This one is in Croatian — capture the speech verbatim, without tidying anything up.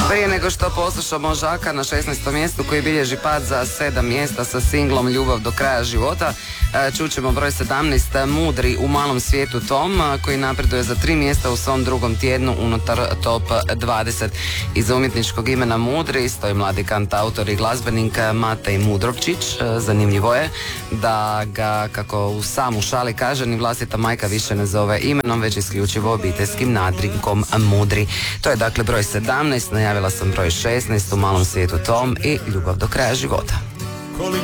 Prije nego što poslušamo Žaka na šesnaestom mjestu koji bilježi pad za sedam mjesta sa singlom Ljubav do kraja života, čućemo broj sedamnaest Mudri u malom svijetu Tom koji napreduje za tri mjesta u svom drugom tjednu unutar top dvadeset. Iz umjetničkog imena Mudri stoji mladi kantautor i glazbenik Matej Mudrovčić. Zanimljivo je da ga, kako u samu šali kaže, ni vlastita majka više ne zove imenom, već isključivo obiteljskim nadimkom Mudri. To je dakle broj sedamnaest, najavila sam broj šesnaest u malom svijetu Tom i Ljubav do kraja života. Koliko